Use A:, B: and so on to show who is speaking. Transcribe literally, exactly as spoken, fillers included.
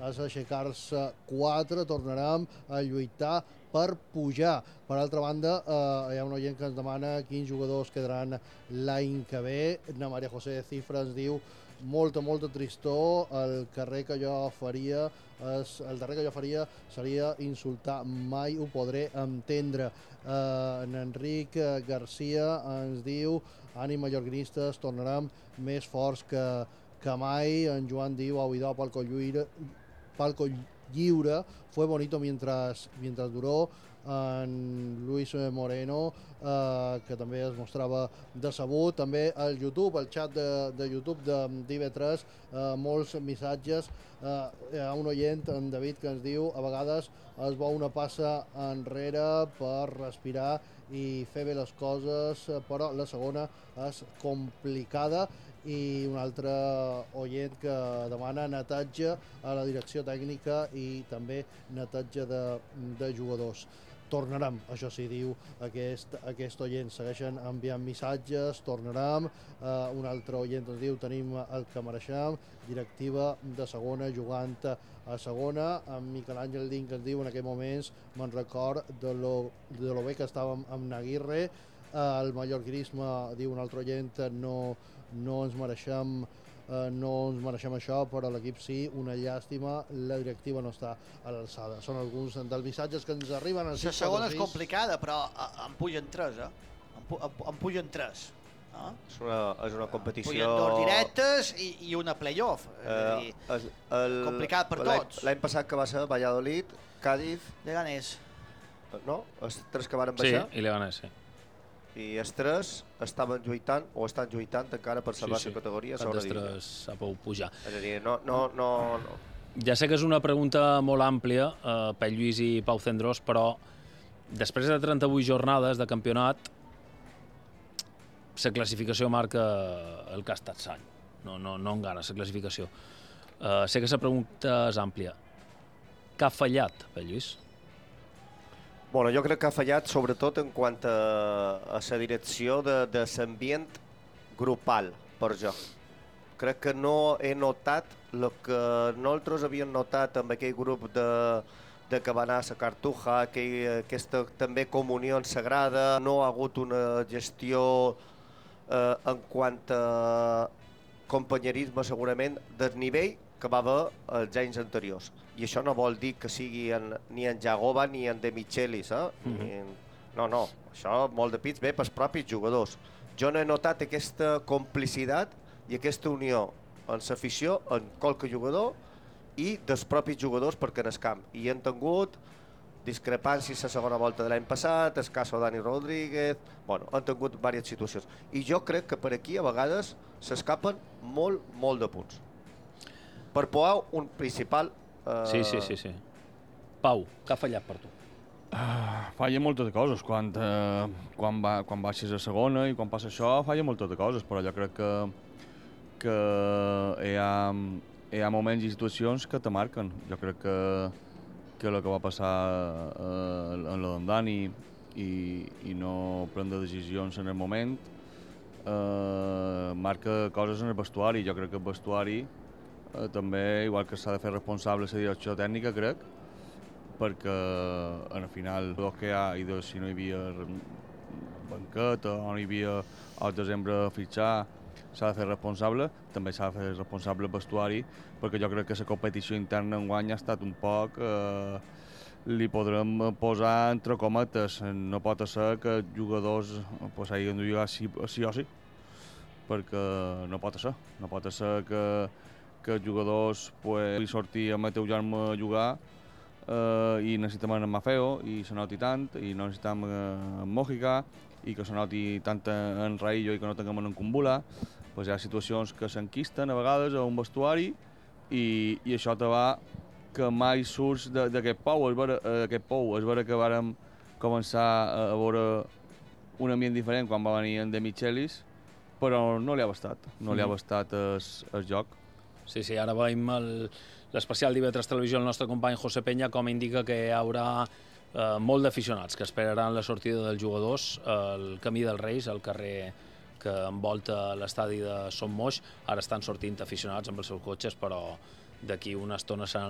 A: és aixecar-se quatre, tornarem a lluitar per pujar. Per altra banda, eh, hi ha un oient que ens demana quins jugadors quedaran l'any que ve. Na Maria José de Cifra ens diu molta, molta tristor, el carrer que jo faria és, el darrer que jo faria seria insultar, mai ho podré entendre. Eh, en Enric Garcia ens diu ànim mallorquinistes, tornarem més forts que, que mai. En Joan diu a Oidó, palco lliure, palco lliure, fue bonito mientras, mientras duró. En Luis Moreno, eh, que també es mostrava decebut. També al YouTube, al xat de, de YouTube de d'I V tres, eh, molts missatges. Eh, hi ha un oient, en David, que ens diu a vegades es vol una passa enrere per respirar i fer bé les coses, però la segona és complicada. I un altre oient que demana netatge a la direcció tècnica i també netatge de, de jugadors. Tornarem, això sí, diu aquest, aquest oient. Segueixen enviant missatges, tornarem. Uh, un altre oient ens diu tenim el que mereixem, directiva de segona jugant a segona. En Miquel Àngel Dink ens diu en aquells moments me'n record de lo, de lo bé que estàvem amb Naguirre. Uh, el mallorquinisme, diu un altre oient, no, no ens mereixem Uh, no ens mereixem això, però l'equip sí, una llàstima, la directiva no està a l'alçada. Són alguns dels missatges que ens arriben.
B: La segona és complicada, però en pugen tres, eh? En, pu en pugen tres. Eh?
C: És, una, és una competició...
B: Pugen dos directes i, i una playoff.
C: Eh, el, el,
B: complicat per tots.
C: L'any passat que va ser Valladolid, Cádiz...
B: Leganés.
C: No? Els tres que van baixar?
D: Sí, i Leganés, sí.
C: I els tres estaven lluitant o estan lluitant encara per salvar la sí, sí. categoria sobre
D: divisió. Cap dels tres ha pogut pujar.
C: És a dir, no, no, no, no.
D: Ja sé que és una pregunta molt àmplia, eh, per Lluís i Pau Cendrós, però després de trenta-vuit jornades de campionat, la classificació marca el que ha estat l'any. No, no, no en gana, la classificació. Eh, sé que la pregunta és àmplia. Què ha fallat, per Lluís?
C: Bueno, jo crec que ha fallat sobretot en quant a, a la direcció de, de l'ambient grupal per jo. Crec que no he notat el que nosaltres havíem notat amb aquell grup de, de que va anar a la Cartuja, aquell, aquesta també comunió sagrada. No ha hagut una gestió eh, en quant a companyerisme segurament del nivell que va haver els anys anteriors. I això no vol dir que sigui en, ni en Jagova ni en De Michelis. Eh? Mm -hmm. en... No, no, això molt de pits ve pels propis jugadors. Jo no he notat aquesta complicitat i aquesta unió en l'afició, en qualque jugador i dels propis jugadors perquè en el camp. I han tingut discrepàncies a la segona volta de l'any passat, el cas de Dani Rodríguez, bueno, han tingut diverses situacions. I jo crec que per aquí a vegades s'escapen molt, molt de punts. Per Pau, un principal... Uh...
D: Sí, sí, sí, sí. Pau, què ha fallat per tu?
E: Uh, falla moltes coses. Quan, uh, quan, va, quan baixes a segona i quan passa això, falla moltes coses, però jo crec que, que hi, ha, hi ha moments i situacions que te marquen. Jo crec que, que el que va passar uh, en la d'en Dani i, i no prendre decisions en el moment uh, marca coses en el vestuari. Jo crec que el vestuari Uh, també, igual que s'ha de fer responsable la direcció tècnica, crec, perquè en el final dos que hi ha i dos, si no hi havia banqueta o no hi havia al desembre a fitxar, s'ha de fer responsable. També s'ha de fer responsable el vestuari, perquè jo crec que la competició interna enguany ha estat un poc... Eh, li podrem posar entre cometes. No pot ser que els jugadors pues, hagin de jugar sí, sí o sí, perquè no pot ser. No pot ser que que els jugadors pues, li sortir a Mateu Jaume a jugar eh, i necessitem en Mafeo i se noti tant, i no necessitem en Mojica i que se noti tant en Raillo i que no tinguem en Kumbula. Pues hi ha situacions que s'enquisten a vegades a un vestuari i, i això te va que mai surts d'aquest pou. Aquest pou és vera que vàrem començar a veure un ambient diferent quan va venir en De Michelis, però no li ha bastat, no li ha bastat el, el joc.
D: Sí, sí, ara veiem l'especial d'I V tres Televisió, el nostre company José Peña, com indica que hi haurà eh, molt d'aficionats que esperaran la sortida dels jugadors al Camí dels Reis, al carrer que envolta l'estadi de Son Moix. Ara estan sortint aficionats amb els seus cotxes, però d'aquí una estona